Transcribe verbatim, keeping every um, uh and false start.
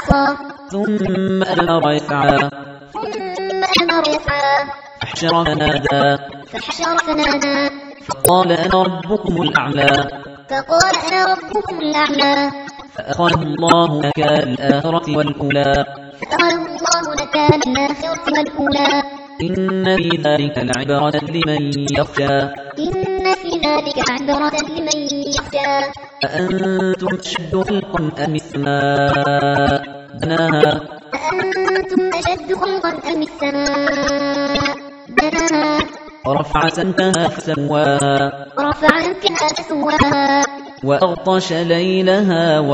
ثم أدبر يسعى ثم أدبر يسعى فحشر فنادى فحشر فنادى فقال أنا ربكم الأعلى فقال أنا ربكم الأعلى فأخذه الله نكال الآخرة والأولى فأخذه الله نكال الآخرة والأولى إن في ذلك لعبرة لمن يخشى إن في ذلك عبرة لمن يخشى أأنتم أشد خلقا أم السماء بناها أأنتم أشد خلقا أم السماء بناها ورفع سمكها فسواها ورفع سمكها فسواها وأغطش ليلها